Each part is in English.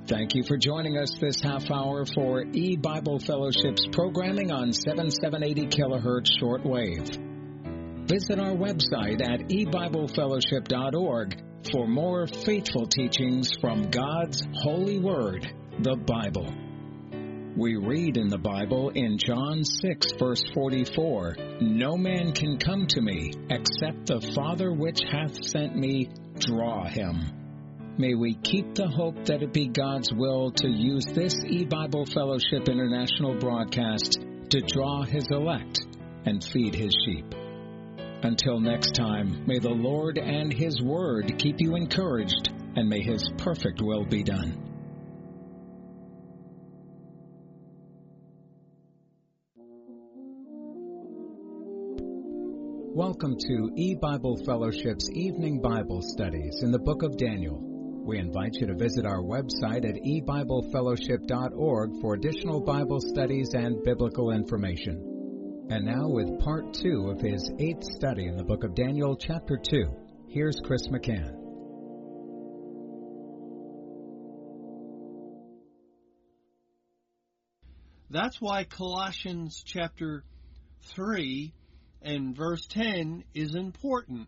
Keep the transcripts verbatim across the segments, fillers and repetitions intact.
Thank you for joining us this half hour for E-Bible Fellowship's programming on seventy-seven eighty kilohertz shortwave. Visit our website at e bible fellowship dot org for more faithful teachings from God's holy word, the Bible. We read in the Bible in John six, verse forty-four, "No man can come to me except the Father which hath sent me draw him." May we keep the hope that it be God's will to use this E-Bible Fellowship International broadcast to draw His elect and feed His sheep. Until next time, may the Lord and His Word keep you encouraged, and may His perfect will be done. Welcome to E-Bible Fellowship's Evening Bible Studies in the Book of Daniel. We invite you to visit our website at e bible fellowship dot org for additional Bible studies and biblical information. And now with part two of his eighth study in the book of Daniel, chapter two, here's Chris McCann. That's why Colossians chapter three and verse ten is important,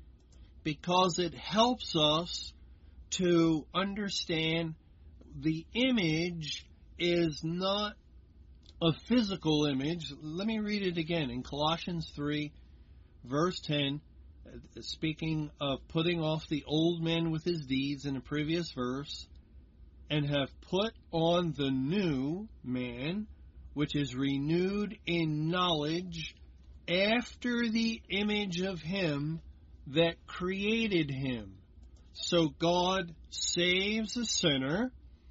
because it helps us to understand the image is not a physical image. Let me read it again. In Colossians three, verse ten, speaking of putting off the old man with his deeds in a previous verse, and have put on the new man, which is renewed in knowledge after the image of him that created him. So God saves a sinner,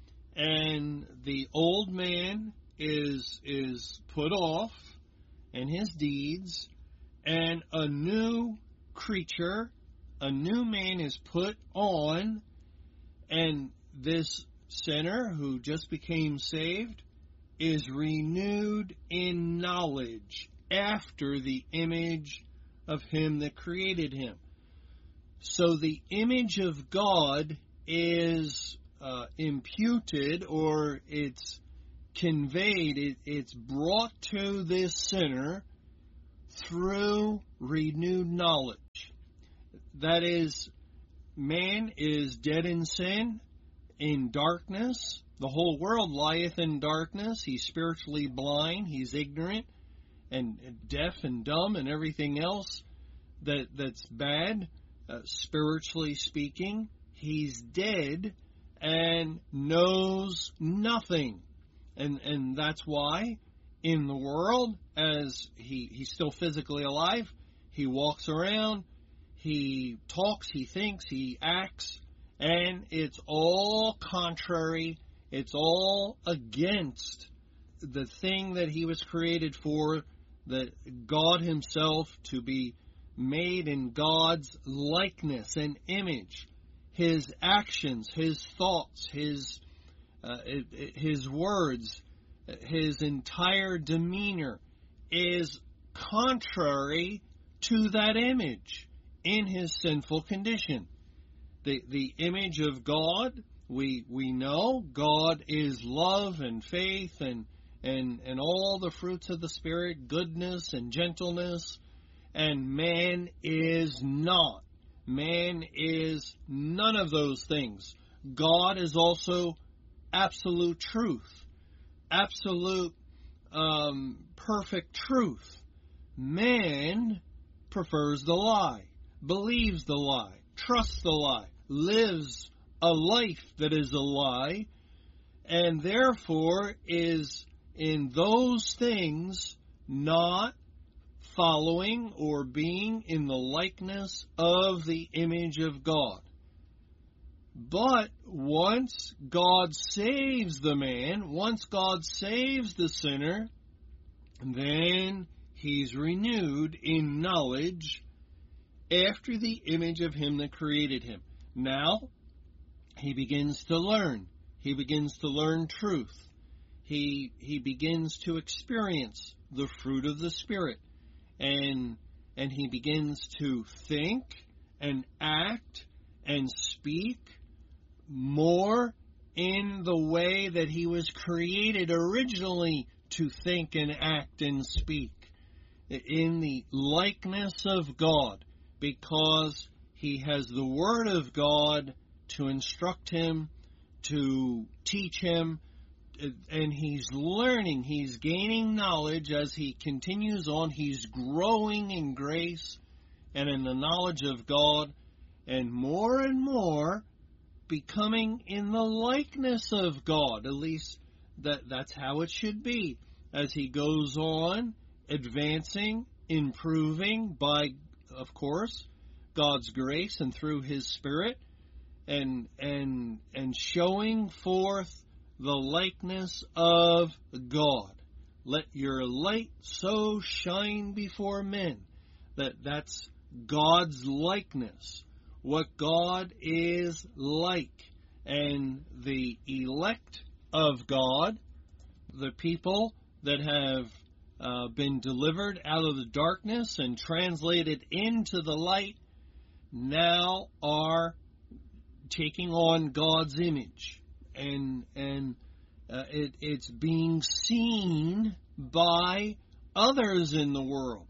and the old man is is put off, and his deeds, and a new creature, a new man is put on, and this sinner who just became saved is renewed in knowledge after the image of him that created him. So the image of God is uh, imputed, or it's conveyed, it, it's brought to this sinner through renewed knowledge. That is, man is dead in sin, in darkness. The whole world lieth in darkness. He's spiritually blind. He's ignorant and deaf and dumb and everything else that that's bad. Uh, spiritually speaking, he's dead and knows nothing. And and that's why in the world, as he, he's still physically alive, he walks around, he talks, he thinks, he acts, and it's all contrary, it's all against the thing that he was created for, that God himself, to be made in God's likeness and image. His actions, his thoughts, his uh, his words, his entire demeanor is contrary to that image in his sinful condition. The the image of God, we we know God is love and faith and and and all the fruits of the Spirit, goodness and gentleness. And man is not. Man is none of those things. God is also absolute truth. Absolute, um, perfect truth. Man prefers the lie, believes the lie, trusts the lie, lives a life that is a lie, and therefore is in those things not following or being in the likeness of the image of God. But once God saves the man, once God saves the sinner, then he's renewed in knowledge after the image of him that created him. Now, he begins to learn. He begins to learn truth. He, he begins to experience the fruit of the Spirit. And and he begins to think and act and speak more in the way that he was created originally to think and act and speak, in the likeness of God, because he has the Word of God to instruct him, to teach him, and he's learning, he's gaining knowledge as he continues on. He's growing in grace and in the knowledge of God, and more and more becoming in the likeness of God. At least that that's how it should be as he goes on, advancing, improving by, of course, God's grace and through his Spirit, and and and showing forth the likeness of God. Let your light so shine before men. That that's God's likeness, what God is like. And the elect of God, the people that have uh, been delivered out of the darkness and translated into the light, now are taking on God's image. And and uh, it, it's being seen by others in the world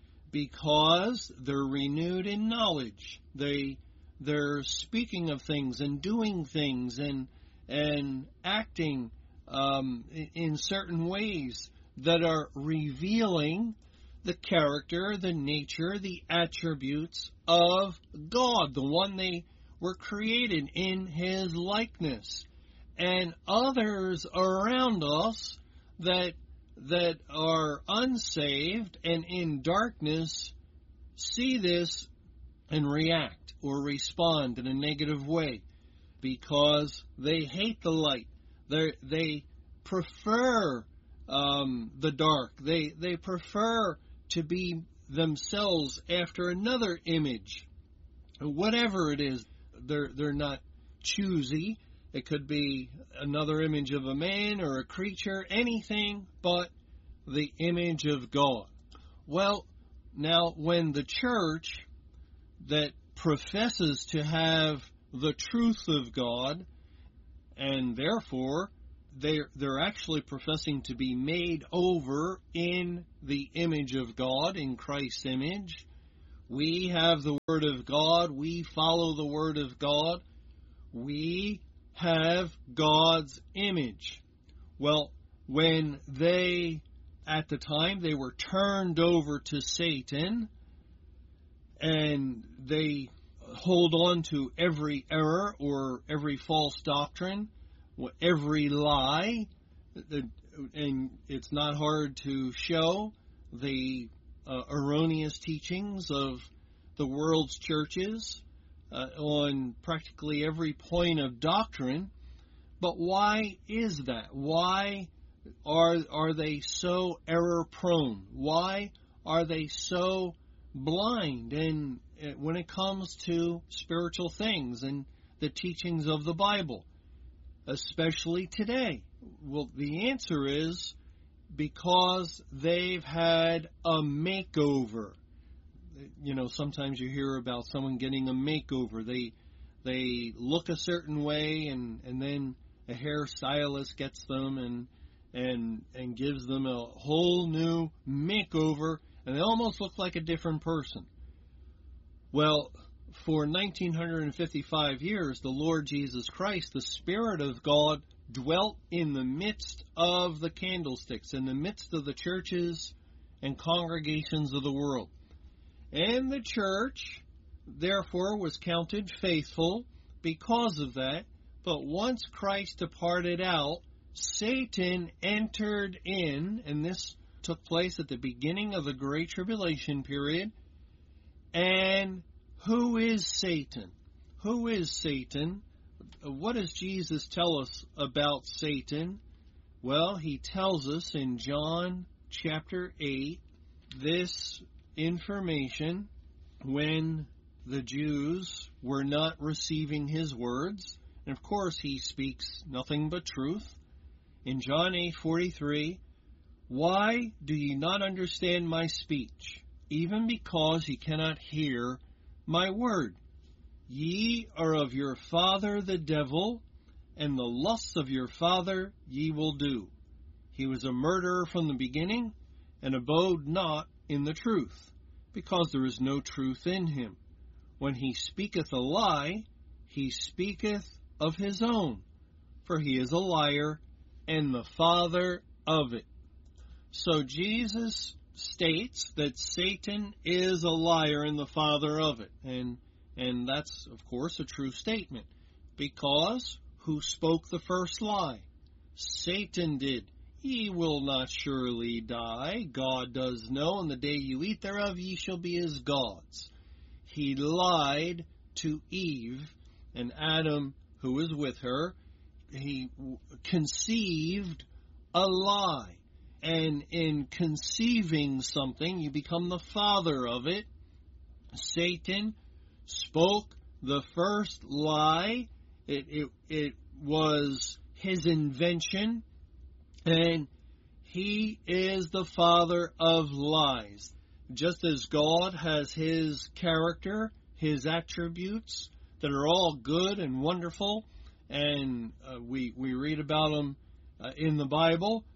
because they're renewed in knowledge. They they're speaking of things and doing things and and acting um, in certain ways that are revealing the character, the nature, the attributes of God, the one they were created in his likeness. And others around us that that are unsaved and in darkness see this and react or respond in a negative way because they hate the light. They they prefer um, the dark. They they prefer to be themselves after another image, whatever it is. They're they're not choosy. It could be another image of a man or a creature, anything but the image of God. Well, now when the church that professes to have the truth of God, and therefore they're, they're actually professing to be made over in the image of God, in Christ's image, we have the Word of God, we follow the Word of God, we have God's image. Well, when they, at the time, they were turned over to Satan, and they hold on to every error or every false doctrine, every lie, and it's not hard to show the uh, erroneous teachings of the world's churches Uh, on practically every point of doctrine. But why is that? Why are are they so error prone? Why are they so blind? And uh, when it comes to spiritual things and the teachings of the Bible, especially today, well, the answer is because they've had a makeover. You know, sometimes you hear about someone getting a makeover. They they look a certain way, and, and then a hairstylist gets them and and and gives them a whole new makeover, and they almost look like a different person. Well, for nineteen fifty-five years, the Lord Jesus Christ, the Spirit of God, dwelt in the midst of the candlesticks, in the midst of the churches and congregations of the world. And the church, therefore, was counted faithful because of that. But once Christ departed out, Satan entered in, and this took place at the beginning of the Great Tribulation period. And who is Satan? Who is Satan? What does Jesus tell us about Satan? Well, he tells us in John chapter eight, this information when the Jews were not receiving his words. And of course, he speaks nothing but truth. In John eight forty-three, why do ye not understand my speech? Even because ye cannot hear my word. Ye are of your father the devil, and the lusts of your father ye will do. He was a murderer from the beginning, and abode not in the truth, because there is no truth in him. When he speaketh a lie, he speaketh of his own, for he is a liar, and the father of it. So Jesus states that Satan is a liar and the father of it. And and that's, of course, a true statement. Because who spoke the first lie? Satan did. Ye will not surely die. God does know, and the day you eat thereof ye shall be as gods. He lied to Eve, and Adam, who was with her, he conceived a lie. And in conceiving something, you become the father of it. Satan spoke the first lie. It, it, it was his invention, and he is the father of lies. Just as God has his character, his attributes that are all good and wonderful, and uh, we, we read about them uh, in the Bible,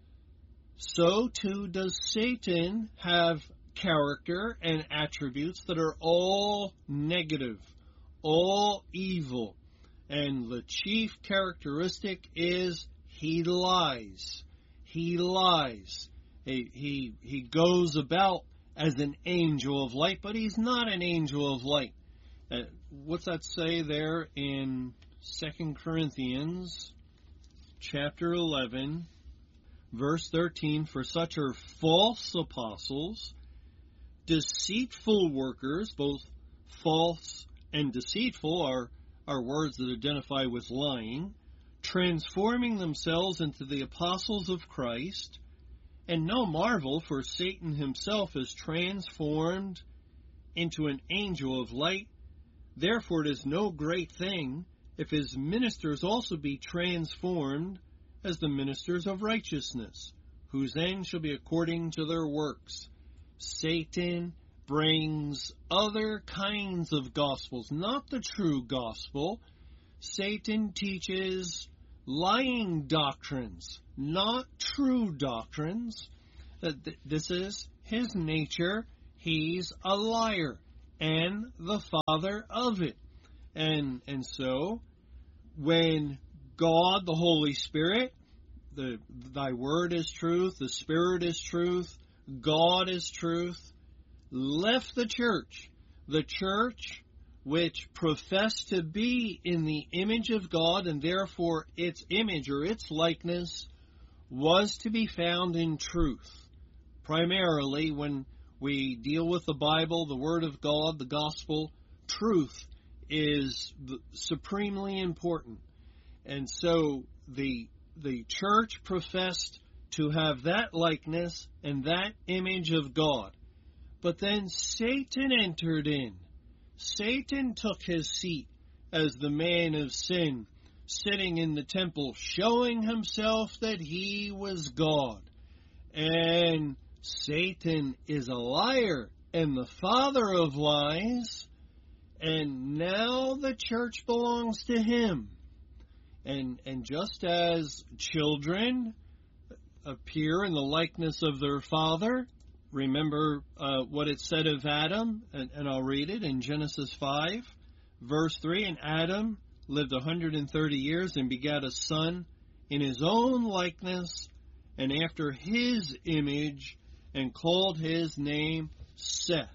so too does Satan have character and attributes that are all negative, all evil. And the chief characteristic is he lies. He lies. He, he, he goes about as an angel of light, but he's not an angel of light. Uh, what's that say there in Second Corinthians chapter eleven, verse thirteen? For such are false apostles, deceitful workers. Both false and deceitful are, are words that identify with lying, transforming themselves into the apostles of Christ. And no marvel, for Satan himself is transformed into an angel of light. Therefore it is no great thing if his ministers also be transformed as the ministers of righteousness, whose end shall be according to their works. Satan brings other kinds of gospels, not the true gospel. Satan teaches lying doctrines, not true doctrines. This is his nature. He's a liar and the father of it. And and so when God, the Holy Spirit, the thy word is truth, the Spirit is truth, God is truth, left the church, the church which professed to be in the image of God, and therefore its image or its likeness was to be found in truth. Primarily, when we deal with the Bible, the Word of God, the Gospel, truth is supremely important. And so the the church professed to have that likeness and that image of God. But then Satan entered in. Satan took his seat as the man of sin, sitting in the temple, showing himself that he was God. And Satan is a liar and the father of lies, and now the church belongs to him. And, and just as children appear in the likeness of their father, remember uh, what it said of Adam, and, and I'll read it in Genesis five, verse three. And Adam lived one hundred thirty years and begat a son in his own likeness and after his image, and called his name Seth.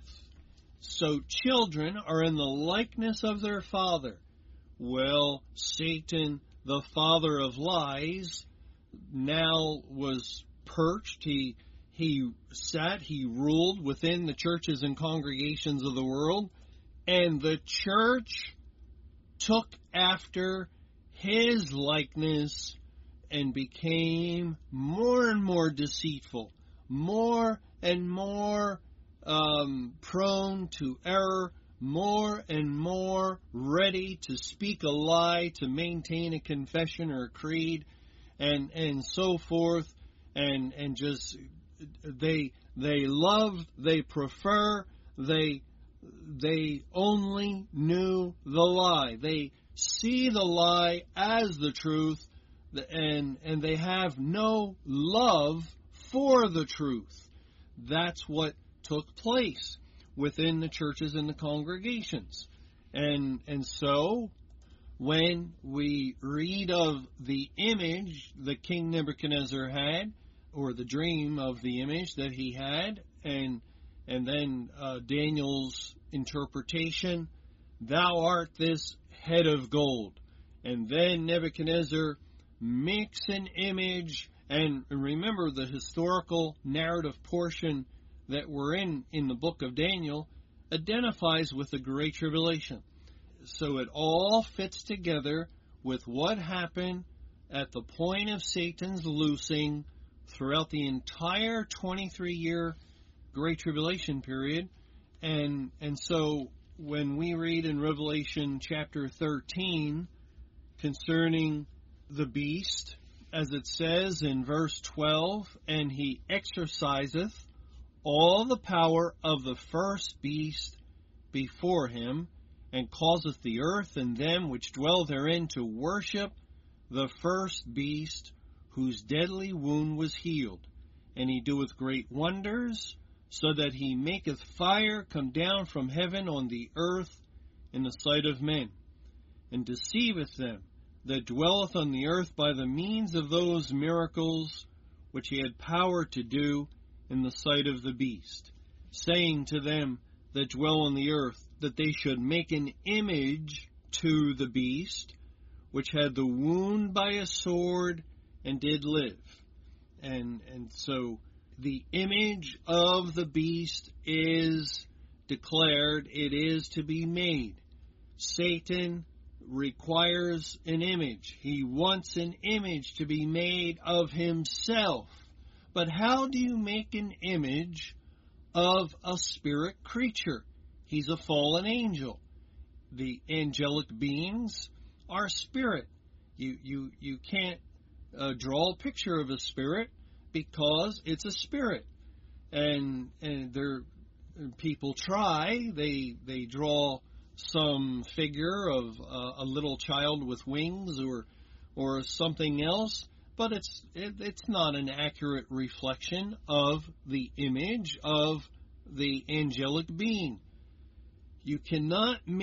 So children are in the likeness of their father. Well, Satan, the father of lies, now was perched. He He sat, he ruled within the churches and congregations of the world, and the church took after his likeness and became more and more deceitful, more and more um, prone to error, more and more ready to speak a lie, to maintain a confession or a creed, and and so forth, and and just they they love, they prefer, they they only knew the lie. They see the lie as the truth, and and they have no love for the truth. That's what took place within the churches and the congregations. And and so when we read of the image that King Nebuchadnezzar had, or the dream of the image that he had, and and then uh, Daniel's interpretation, thou art this head of gold. And then Nebuchadnezzar makes an image, and remember the historical narrative portion that we're in in the book of Daniel identifies with the Great Tribulation. So it all fits together with what happened at the point of Satan's loosing throughout the entire twenty-three year Great Tribulation period. And and so when we read in Revelation chapter thirteen concerning the beast, as it says in verse twelve, and he exerciseth all the power of the first beast before him, and causeth the earth and them which dwell therein to worship the first beast, whose deadly wound was healed. And he doeth great wonders, so that he maketh fire come down from heaven on the earth in the sight of men, and deceiveth them that dwelleth on the earth by the means of those miracles which he had power to do in the sight of the beast, saying to them that dwell on the earth, that they should make an image to the beast, which had the wound by a sword and did live. And and so the image of the beast is declared, it is to be made. Satan requires an image. He wants an image to be made of himself. But how do you make an image of a spirit creature? He's a fallen angel. The angelic beings are spirit. You you you can't uh, draw a picture of a spirit because it's a spirit. And and there people try. They they draw some figure of uh, a little child with wings or or something else, but it's it, it's not an accurate reflection of the image of the angelic being. You cannot make